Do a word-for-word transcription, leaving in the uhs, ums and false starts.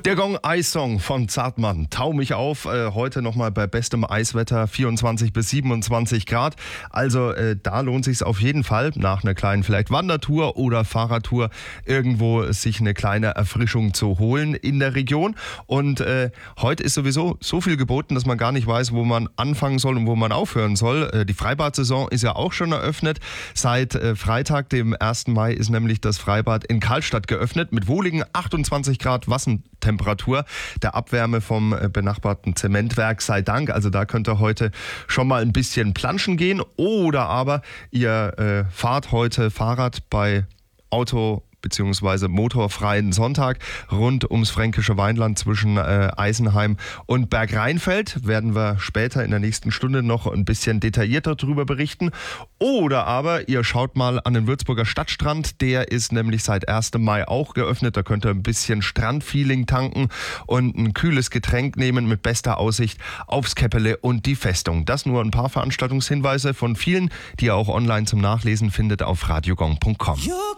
Der Gong-Eis-Song von Zartmann. Tau mich auf. Äh, heute nochmal bei bestem Eiswetter vierundzwanzig bis siebenundzwanzig Grad. Also äh, da lohnt sich auf jeden Fall nach einer kleinen vielleicht Wandertour oder Fahrradtour irgendwo sich eine kleine Erfrischung zu holen in der Region. Und äh, heute ist sowieso so viel geboten, dass man gar nicht weiß, wo man anfangen soll und wo man aufhören soll. Äh, die Freibad-Saison ist ja auch schon eröffnet. Seit äh, Freitag, dem ersten Mai, ist nämlich das Freibad in Karlstadt geöffnet mit wohligen achtundzwanzig Grad Wassentemperatur. Der Abwärme vom benachbarten Zementwerk sei Dank. Also da könnt ihr heute schon mal ein bisschen planschen gehen. Oder aber ihr äh, fahrt heute Fahrrad bei Auto beziehungsweise motorfreien Sonntag rund ums fränkische Weinland zwischen äh, Eisenheim und Bergrheinfeld. Werden wir später in der nächsten Stunde noch ein bisschen detaillierter darüber berichten. Oder aber ihr schaut mal an den Würzburger Stadtstrand. Der ist nämlich seit ersten Mai auch geöffnet. Da könnt ihr ein bisschen Strandfeeling tanken und ein kühles Getränk nehmen mit bester Aussicht aufs Käppele und die Festung. Das nur ein paar Veranstaltungshinweise von vielen, die ihr auch online zum Nachlesen findet auf radiogong punkt com.